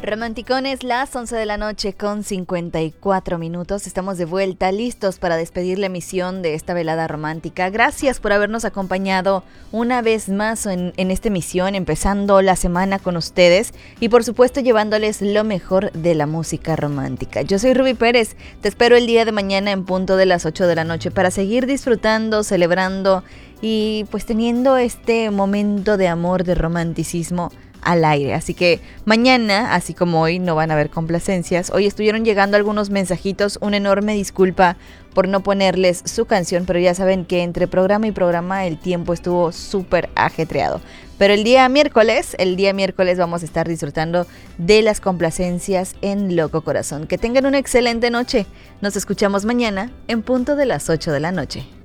Romanticones, las 11 de la noche con 54 minutos. Estamos de vuelta, listos para despedir la emisión de esta velada romántica. Gracias por habernos acompañado una vez más en esta emisión, empezando la semana con ustedes y por supuesto llevándoles lo mejor de la música romántica. Yo soy Ruby Pérez, te espero el día de mañana en punto de las 8 de la noche para seguir disfrutando, celebrando y pues teniendo este momento de amor, de romanticismo al aire. Así que mañana, así como hoy, no van a haber complacencias. Hoy estuvieron llegando algunos mensajitos, una enorme disculpa por no ponerles su canción, pero ya saben que entre programa y programa el tiempo estuvo súper ajetreado. Pero el día miércoles vamos a estar disfrutando de las complacencias en Loco Corazón. Que tengan una excelente noche. Nos escuchamos mañana en punto de las 8 de la noche.